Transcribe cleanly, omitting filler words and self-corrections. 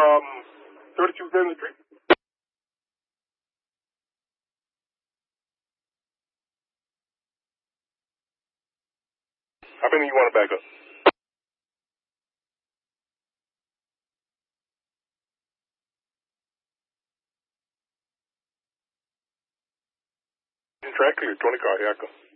3273. How many you want to back up? Track clear, 20 car, here I come.